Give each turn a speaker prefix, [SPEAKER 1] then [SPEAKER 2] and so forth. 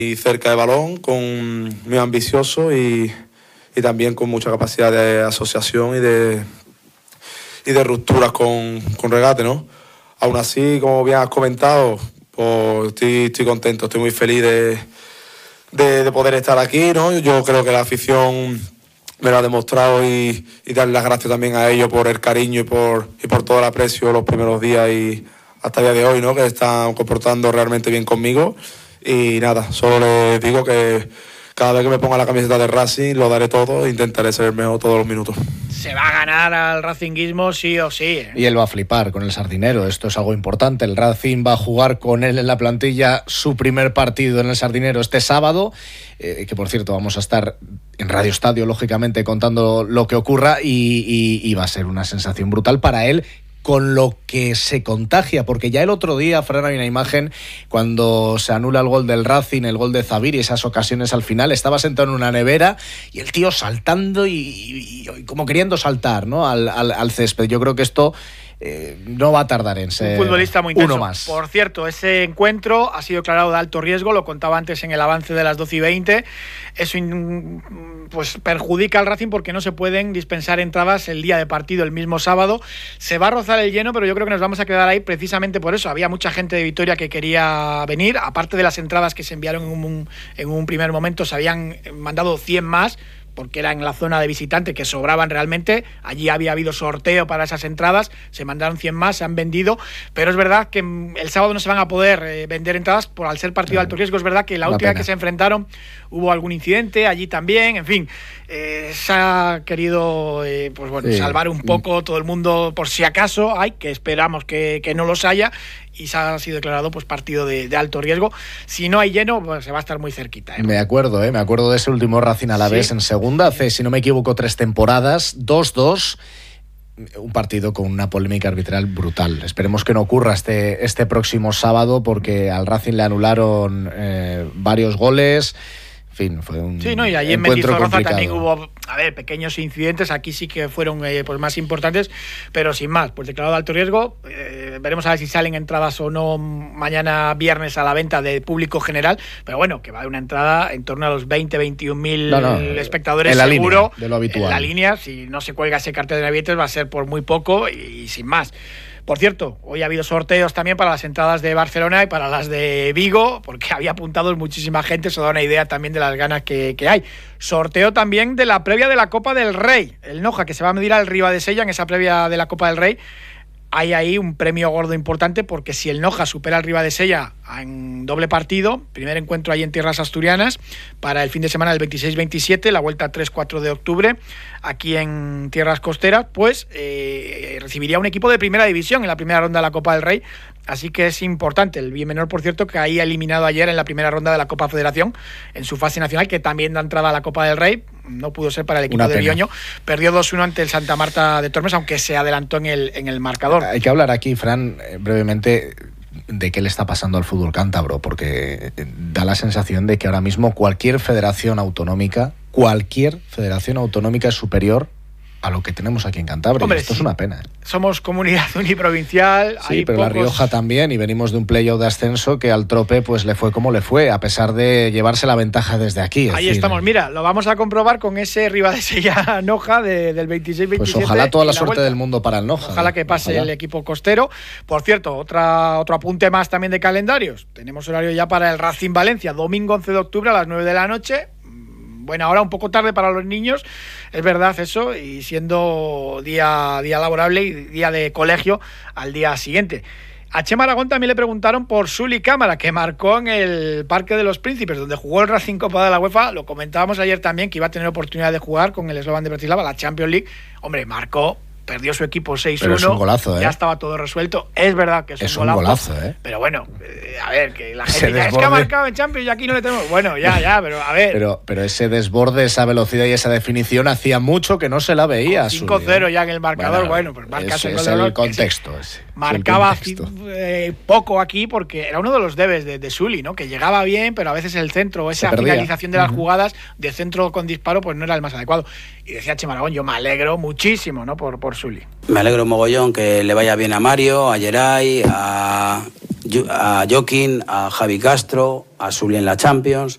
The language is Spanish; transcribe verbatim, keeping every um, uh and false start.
[SPEAKER 1] y cerca de balón, con muy ambicioso y, y también con mucha capacidad de asociación y de, y de rupturas con, con regate, ¿no? Aún así, como bien has comentado, pues estoy, estoy contento, estoy muy feliz de, de, de poder estar aquí, ¿no? Yo creo que la afición me lo ha demostrado y, y darle las gracias también a ellos por el cariño y por, y por todo el aprecio los primeros días y hasta el día de hoy, ¿no? Que están comportando realmente bien conmigo. Y nada, solo les digo que cada vez que me ponga la camiseta de Racing lo daré todo e intentaré ser el mejor todos los minutos.
[SPEAKER 2] Se va a ganar al racinguismo sí o sí, ¿eh?
[SPEAKER 3] Y él va a flipar con el Sardinero, esto es algo importante. El Racing va a jugar con él en la plantilla su primer partido en el Sardinero este sábado, eh, que por cierto vamos a estar en Radio Estadio, lógicamente, contando lo que ocurra y, y, y va a ser una sensación brutal para él, con lo que se contagia, porque ya el otro día, Fran, hay una imagen cuando se anula el gol del Racing, el gol de Zabir y esas ocasiones al final, estaba sentado en una nevera y el tío saltando y, y, y como queriendo saltar, ¿no? al, al, al césped. Yo creo que esto eh, no va a tardar en ser
[SPEAKER 2] un futbolista muy intenso.
[SPEAKER 3] Uno más.
[SPEAKER 2] Por cierto, ese encuentro ha sido declarado de alto riesgo, lo contaba antes en el avance de las doce y veinte. Eso pues perjudica al Racing porque no se pueden dispensar entradas el día de partido, el mismo sábado. Se va a rozar el lleno, pero yo creo que nos vamos a quedar ahí precisamente por eso. Había mucha gente de Vitoria que quería venir, aparte de las entradas que se enviaron en un, en un primer momento, se habían mandado cien más, porque era en la zona de visitante, que sobraban realmente. Allí había habido sorteo para esas entradas, se mandaron cien más, se han vendido, pero es verdad que el sábado no se van a poder eh, vender entradas por al ser partido de alto riesgo. Es verdad que la
[SPEAKER 3] Una
[SPEAKER 2] última
[SPEAKER 3] pena.
[SPEAKER 2] que se enfrentaron hubo algún incidente, allí también, en fin, eh, se ha querido eh, pues bueno,
[SPEAKER 3] sí.
[SPEAKER 2] salvar un poco todo el mundo por si acaso hay, que esperamos que, que no los haya, y se ha sido declarado pues partido de, de alto riesgo. Si no hay lleno, pues se va a estar muy cerquita, ¿eh?
[SPEAKER 3] Me acuerdo, ¿eh? me acuerdo de ese último Racing Alavés
[SPEAKER 2] Sí.
[SPEAKER 3] en segunda, hace, si no me equivoco, tres temporadas, dos dos, un partido con una polémica arbitral brutal. Esperemos que no ocurra este, este próximo sábado, porque al Racing le anularon eh, varios goles. En fin, fue un
[SPEAKER 2] Sí, no, y allí en
[SPEAKER 3] encuentro
[SPEAKER 2] Mendizorroza
[SPEAKER 3] complicado.
[SPEAKER 2] también hubo, a ver, pequeños incidentes, aquí sí que fueron eh, pues más importantes, pero sin más, pues declarado de alto riesgo. Eh, veremos a ver si salen entradas o no mañana viernes a la venta de público general, pero bueno, que va a haber una entrada en torno a los veinte, veintiún mil
[SPEAKER 3] no, no,
[SPEAKER 2] espectadores
[SPEAKER 3] en la
[SPEAKER 2] seguro,
[SPEAKER 3] línea de lo habitual.
[SPEAKER 2] en la línea. Si no se cuelga ese cartel de navetes va a ser por muy poco y, y sin más. Por cierto, hoy ha habido sorteos también para las entradas de Barcelona y para las de Vigo, porque había apuntados muchísima gente, eso da una idea también de las ganas que, que hay. Sorteo también de la previa de la Copa del Rey, el Noja, que se va a medir al Ribadesella en esa previa de la Copa del Rey. Hay ahí un premio gordo importante, porque si el Noja supera al Ribadesella en doble partido, primer encuentro ahí en tierras asturianas, para el fin de semana del veintiséis veintisiete, la vuelta tres cuatro de octubre, aquí en tierras costeras, pues eh, recibiría un equipo de primera división en la primera ronda de la Copa del Rey. Así que es importante. El Bienmenor, por cierto, que ahí ha eliminado ayer en la primera ronda de la Copa Federación, en su fase nacional, que también da entrada a la Copa del Rey. No pudo ser para el equipo
[SPEAKER 3] Una
[SPEAKER 2] de
[SPEAKER 3] pena.
[SPEAKER 2] Bioño. Perdió dos uno ante el Santa Marta de Tormes, aunque se adelantó en el, en el marcador.
[SPEAKER 3] Hay que hablar aquí, Fran, eh, brevemente, de qué le está pasando al fútbol cántabro, porque eh, da la sensación de que ahora mismo cualquier federación autonómica, cualquier federación autonómica es superior a lo que tenemos aquí en Cantabria.
[SPEAKER 2] Hombre,
[SPEAKER 3] esto
[SPEAKER 2] sí.
[SPEAKER 3] es una pena.
[SPEAKER 2] Somos comunidad uniprovincial.
[SPEAKER 3] Sí,
[SPEAKER 2] hay
[SPEAKER 3] pero
[SPEAKER 2] pocos...
[SPEAKER 3] La Rioja también, y venimos de un playoff de ascenso que al Trope pues le fue como le fue, a pesar de llevarse la ventaja desde aquí.
[SPEAKER 2] Ahí
[SPEAKER 3] decir,
[SPEAKER 2] estamos, mira, lo vamos a comprobar con ese Ribadesella Noja de, del veintiséis veintisiete.
[SPEAKER 3] Pues ojalá toda la,
[SPEAKER 2] la
[SPEAKER 3] suerte
[SPEAKER 2] vuelta.
[SPEAKER 3] del mundo para el Noja.
[SPEAKER 2] Ojalá que pase
[SPEAKER 3] ojalá.
[SPEAKER 2] el equipo costero. Por cierto, otra, otro apunte más también de calendarios. Tenemos horario ya para el Racing Valencia, domingo once de octubre a las nueve de la noche. Buena hora, un poco tarde para los niños, es verdad eso, y siendo día, día laborable y día de colegio al día siguiente. A Chema Aragón también le preguntaron por Sully Cámara, que marcó en el Parque de los Príncipes, donde jugó el Racing Copa de la UEFA. Lo comentábamos ayer también, que iba a tener oportunidad de jugar con el Slovan de Bratislava, la Champions League. Hombre, marcó, perdió su equipo seis uno.
[SPEAKER 3] Pero es un golazo, ¿eh?
[SPEAKER 2] Ya estaba todo resuelto. Es verdad que es,
[SPEAKER 3] Es
[SPEAKER 2] un
[SPEAKER 3] un
[SPEAKER 2] golazo.
[SPEAKER 3] golazo, ¿eh?
[SPEAKER 2] Pero bueno, eh, a ver, que la
[SPEAKER 3] Ese
[SPEAKER 2] gente dice, es que
[SPEAKER 3] desborde.
[SPEAKER 2] ha marcado en Champions y aquí no le tenemos. Bueno, ya, ya, pero a ver.
[SPEAKER 3] Pero, pero ese desborde, esa velocidad y esa definición hacía mucho que no se la veía.
[SPEAKER 2] cinco cero ya en el marcador, bueno, pues marca
[SPEAKER 3] ese
[SPEAKER 2] su
[SPEAKER 3] es
[SPEAKER 2] gol de honor,
[SPEAKER 3] el contexto. Ese, es
[SPEAKER 2] marcaba
[SPEAKER 3] el contexto.
[SPEAKER 2] eh, poco aquí, porque era uno de los debes de, de Sully, ¿no? Que llegaba bien, pero a veces el centro, esa finalización de las uh-huh. jugadas de centro con disparo, pues no era el más adecuado. Y decía Chema Aragón, yo me alegro muchísimo, ¿no? Por, por Sully.
[SPEAKER 4] Me alegro mogollón que le vaya bien a Mario, a Geray, a, a Joaquín, a Javi Castro, a Sully en la Champions.